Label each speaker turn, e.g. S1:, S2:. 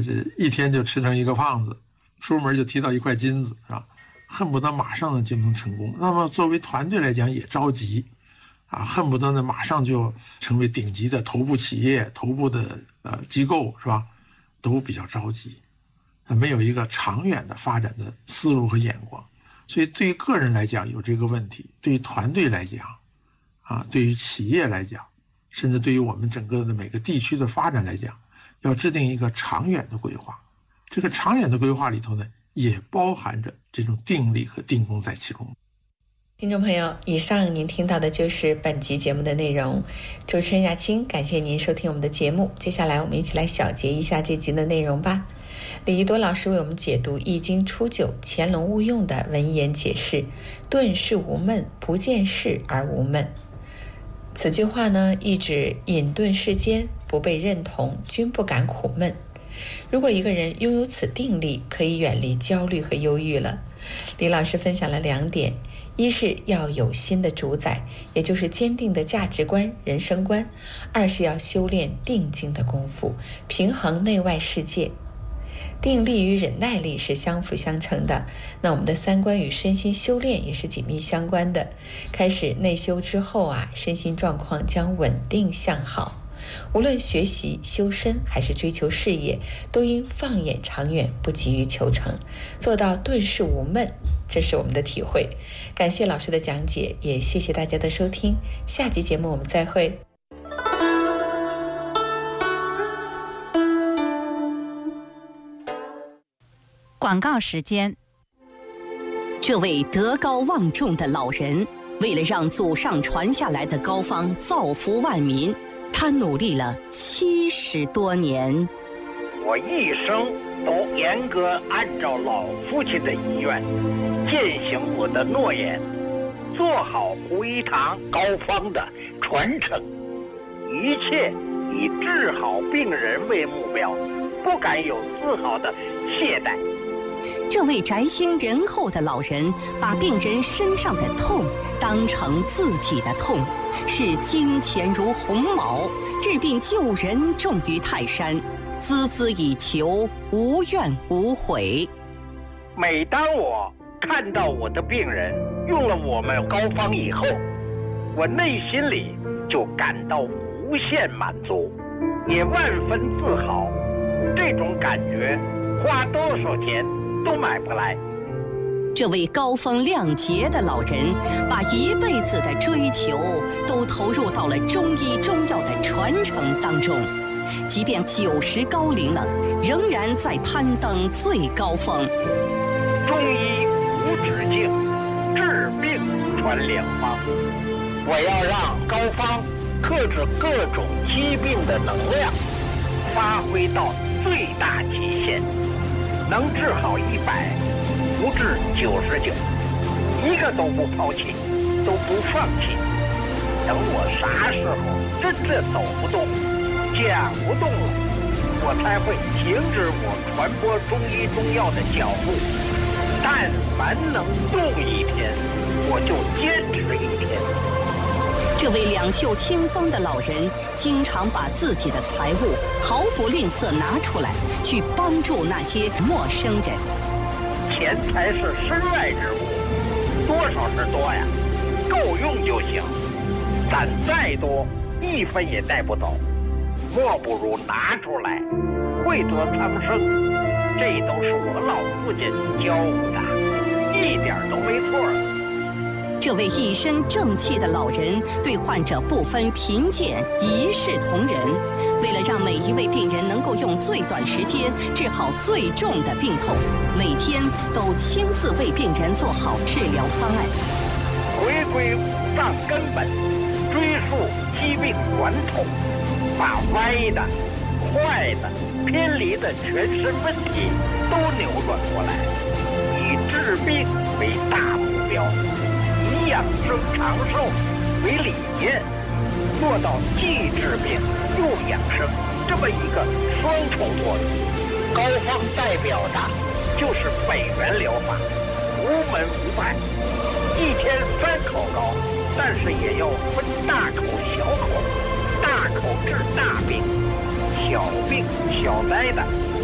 S1: 这一天就吃成一个胖子，出门就提到一块金子，是吧？恨不得马上呢就能成功。那么作为团队来讲也着急啊，恨不得呢马上就成为顶级的头部企业、头部的机构，是吧？都比较着急，没有一个长远的发展的思路和眼光。所以对于个人来讲有这个问题，对于团队来讲啊，对于企业来讲，甚至对于我们整个的每个地区的发展来讲，要制定一个长远的规划。这个长远的规划里头呢，也包含着这种定力和定功在其中。
S2: 听众朋友，以上您听到的就是本集节目的内容。主持人雅青，感谢您收听我们的节目。接下来我们一起来小结一下这集的内容吧。李一多老师为我们解读《易经》初九乾隆勿用的文言解释：顿事无闷，不见事而无闷。此句话呢，意指隐遁世间，不被认同，均不敢苦闷。如果一个人拥有此定力，可以远离焦虑和忧郁了。李老师分享了2点：一是要有心的主宰，也就是坚定的价值观、人生观；二是要修炼定静的功夫，平衡内外世界。定力与忍耐力是相辅相成的，那我们的三观与身心修炼也是紧密相关的。开始内修之后啊，身心状况将稳定向好。无论学习修身还是追求事业，都应放眼长远，不急于求成，做到顿事无闷，这是我们的体会。感谢老师的讲解，也谢谢大家的收听，下集节目我们再会。
S3: 广告时间。这位德高望重的老人，为了让祖上传下来的膏方造福万民，他努力了70多年。
S4: 我一生都严格按照老父亲的遗愿，践行我的诺言，做好胡一堂膏方的传承，一切以治好病人为目标，不敢有丝毫的懈怠。
S3: 这位宅心仁厚的老人，把病人身上的痛当成自己的痛，视金钱如鸿毛，治病救人重于泰山，孜孜以求，无怨无悔。
S4: 每当我看到我的病人用了我们膏方以后，我内心里就感到无限满足，也万分自豪。这种感觉花多少钱都买不来。
S3: 这位高风亮节的老人，把一辈子的追求都投入到了中医中药的传承当中，即便90高龄了，仍然在攀登最高峰。
S4: 中医无止境，治病传良方。我要让膏方克制各种疾病的能量发挥到最大极限，能治好100，不治99，一个都不抛弃，都不放弃。等我啥时候真正走不动、讲不动了，我才会停止我传播中医中药的脚步。但凡能动一天，我就坚持1天。
S3: 这位两袖清风的老人，经常把自己的财物毫不吝啬拿出来，去帮助那些陌生人。
S4: 钱财是身外之物，多少是多呀，够用就行。攒再多，1分也带不走，莫不如拿出来，惠泽苍生。这都是我老父亲教我的，一点都没错。
S3: 这位一身正气的老人，对患者不分贫贱，一视同仁。为了让每一位病人能够用最短时间治好最重的病痛，每天都亲自为病人做好治疗方案。
S4: 回归五脏根本，追溯疾病源头，把歪的、坏的、偏离的全身问题都扭转过来，以治病为大目标，以养生长寿为理念，做到既治病又养生这么一个双重作用。膏方代表的就是北元疗法，无门无派，1天3口膏，但是也要分大口小口，大口治大病，小病小灾的